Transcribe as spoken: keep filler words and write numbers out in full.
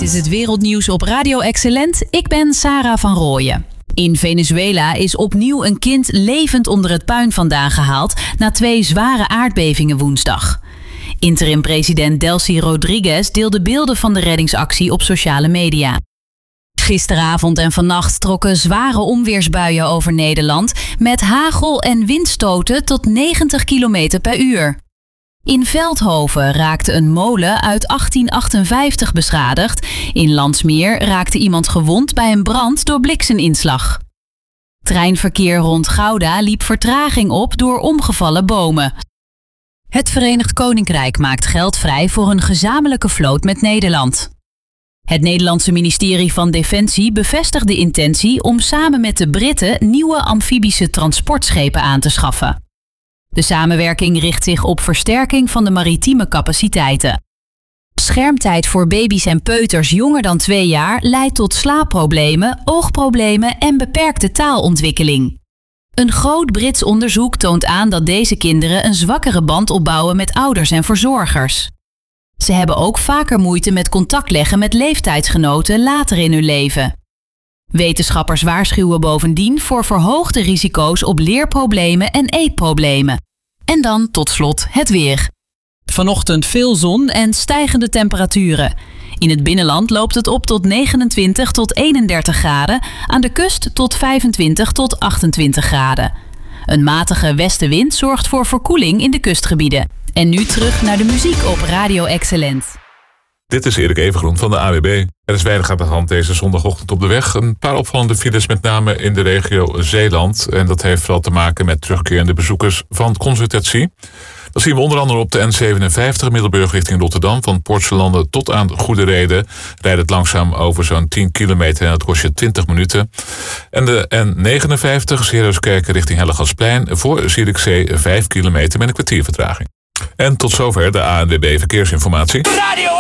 is het wereldnieuws op Radio Excellent. Ik ben Sarah van Rooyen. In Venezuela is opnieuw een kind levend onder het puin vandaan gehaald na twee zware aardbevingen woensdag. Interim-president Delcy Rodriguez deelde beelden van de reddingsactie op sociale media. Gisteravond en vannacht trokken zware onweersbuien over Nederland met hagel en windstoten tot negentig kilometer per uur. In Veldhoven raakte een molen uit achttien achtenvijftig beschadigd. In Landsmeer raakte iemand gewond bij een brand door blikseminslag. Treinverkeer rond Gouda liep vertraging op door omgevallen bomen. Het Verenigd Koninkrijk maakt geld vrij voor een gezamenlijke vloot met Nederland. Het Nederlandse ministerie van Defensie bevestigt de intentie om samen met de Britten nieuwe amfibische transportschepen aan te schaffen. De samenwerking richt zich op versterking van de maritieme capaciteiten. Schermtijd voor baby's en peuters jonger dan twee jaar leidt tot slaapproblemen, oogproblemen en beperkte taalontwikkeling. Een groot Brits onderzoek toont aan dat deze kinderen een zwakkere band opbouwen met ouders en verzorgers. Ze hebben ook vaker moeite met contact leggen met leeftijdsgenoten later in hun leven. Wetenschappers waarschuwen bovendien voor verhoogde risico's op leerproblemen en eetproblemen. En dan tot slot het weer. Vanochtend veel zon en stijgende temperaturen. In het binnenland loopt het op tot negenentwintig tot eenendertig graden, aan de kust tot vijfentwintig tot achtentwintig graden. Een matige westenwind zorgt voor verkoeling in de kustgebieden. En nu terug naar de muziek op Radio Excellent. Dit is Erik Evengroen van de A W B. Er is weinig aan de hand deze zondagochtend op de weg. Een paar opvallende files, met name in de regio Zeeland. En dat heeft vooral te maken met terugkerende bezoekers van consultatie. Dat zien we onder andere op de N zevenenvijftig Middelburg richting Rotterdam. Van Poortselanden tot aan Goede Reden rijdt het langzaam over zo'n tien kilometer en dat kost je twintig minuten. En de N negenenvijftig Zeerooskerken richting Hellegatsplein voor Zierikzee vijf kilometer met een kwartier vertraging. En tot zover de A N W B Verkeersinformatie. Radio